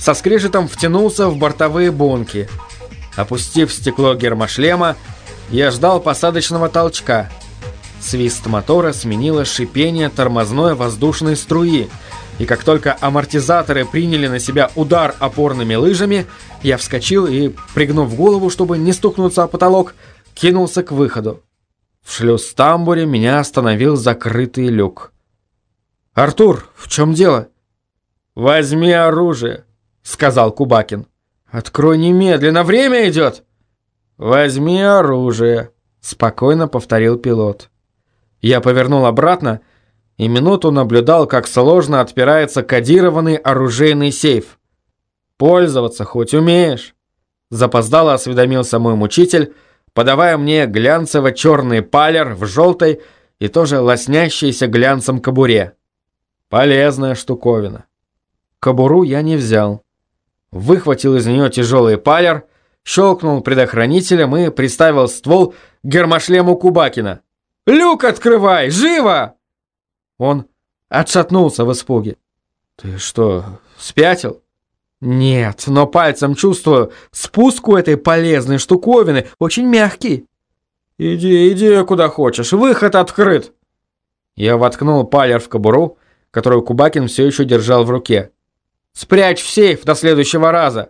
со скрежетом втянулся в бортовые бунки. Опустив стекло гермошлема, я ждал посадочного толчка. Свист мотора сменило шипение тормозной воздушной струи, и как только амортизаторы приняли на себя удар опорными лыжами, я вскочил и, пригнув голову, чтобы не стукнуться о потолок, кинулся к выходу. В шлюз-тамбуре меня остановил закрытый люк. «Артур, в чем дело?» «Возьми оружие», — сказал Кубакин. «Открой немедленно, время идет!» «Возьми оружие», — спокойно повторил пилот. Я повернул обратно и минуту наблюдал, как сложно отпирается кодированный оружейный сейф. «Пользоваться хоть умеешь?» Запоздало осведомился мой мучитель, подавая мне глянцево-черный палер в желтой и тоже лоснящейся глянцем кобуре. Полезная штуковина. Кобуру я не взял. Выхватил из нее тяжелый палер, щелкнул предохранителем и приставил ствол к гермошлему Кубакина. «Люк открывай! Живо!» Он отшатнулся в испуге. «Ты что, спятил?» «Нет, но пальцем чувствую, спуск у этой полезной штуковины очень мягкий». «Иди куда хочешь, выход открыт!» Я воткнул палер в кобуру, которую Кубакин все еще держал в руке. «Спрячь в сейф до следующего раза!»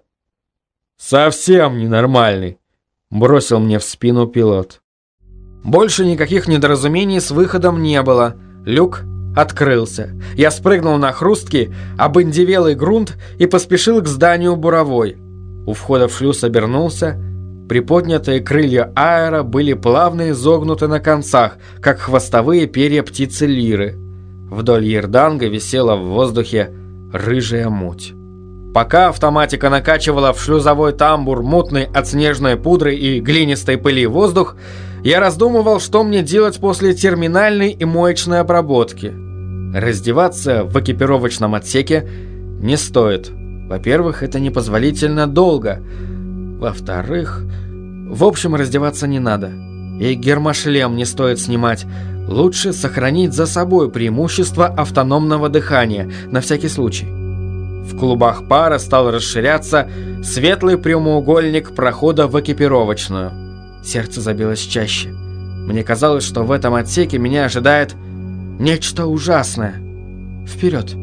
«Совсем ненормальный!» — бросил мне в спину пилот. Больше никаких недоразумений с выходом не было. Люк открылся. Я спрыгнул на хрусткий, обындевелый грунт и поспешил к зданию буровой. У входа в шлюз обернулся. Приподнятые крылья аэро были плавно изогнуты на концах, как хвостовые перья птицы лиры. Вдоль ярданга висела в воздухе рыжая муть. Пока автоматика накачивала в шлюзовой тамбур мутный от снежной пудры и глинистой пыли воздух, я раздумывал, что мне делать после терминальной и моечной обработки. Раздеваться в экипировочном отсеке не стоит. Во-первых, это непозволительно долго. Во-вторых, в общем, раздеваться не надо. И гермошлем не стоит снимать. Лучше сохранить за собой преимущество автономного дыхания, на всякий случай. В клубах пара стал расширяться светлый прямоугольник прохода в экипировочную. Сердце забилось чаще. Мне казалось, что в этом отсеке меня ожидает нечто ужасное. Вперед!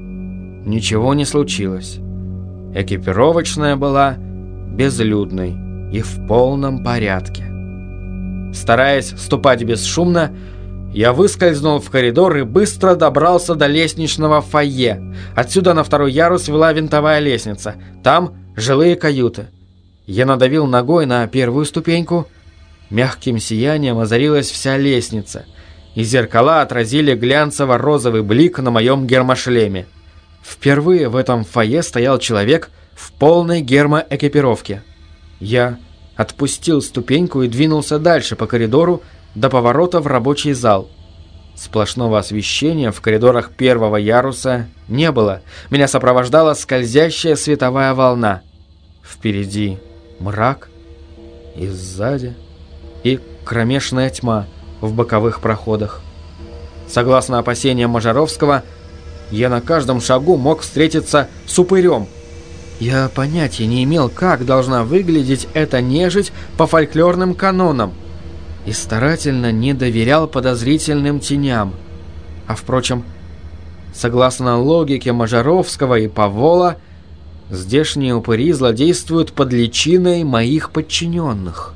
Ничего не случилось. Экипировочная была безлюдной и в полном порядке. Стараясь ступать бесшумно, я выскользнул в коридор и быстро добрался до лестничного фойе. Отсюда на второй ярус вела винтовая лестница. Там жилые каюты. Я надавил ногой на первую ступеньку. Мягким сиянием озарилась вся лестница, и зеркала отразили глянцево-розовый блик на моем гермошлеме. Впервые в этом фойе стоял человек в полной гермоэкипировке. Я отпустил ступеньку и двинулся дальше по коридору до поворота в рабочий зал. Сплошного освещения в коридорах первого яруса не было. Меня сопровождала скользящая световая волна. Впереди мрак, и сзади, и кромешная тьма в боковых проходах. Согласно опасениям Можаровского, я на каждом шагу мог встретиться с упырем. Я понятия не имел, как должна выглядеть эта нежить по фольклорным канонам, и старательно не доверял подозрительным теням. А впрочем, согласно логике Можаровского и Павола, здешние упыри злодействуют под личиной моих подчиненных.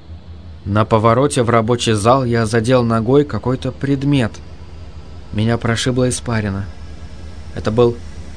На повороте в рабочий зал я задел ногой какой-то предмет. Меня прошибло испарина. Это был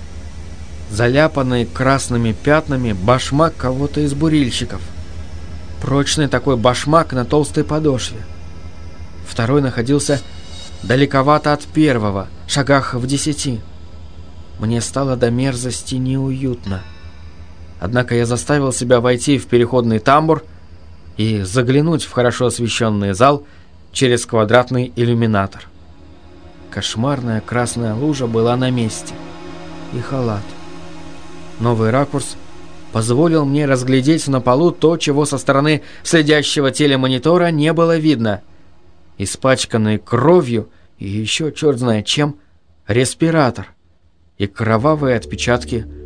заляпанный красными пятнами башмак кого-то из бурильщиков. Прочный такой башмак на толстой подошве. Второй находился далековато от первого, шагах в 10. Мне стало до мерзости неуютно. Однако я заставил себя войти в переходный тамбур и заглянуть в хорошо освещенный зал через квадратный иллюминатор. Кошмарная красная лужа была на месте. И халат. Новый ракурс позволил мне разглядеть на полу то, чего со стороны следящего телемонитора не было видно. Испачканный кровью и еще черт знает чем респиратор и кровавые отпечатки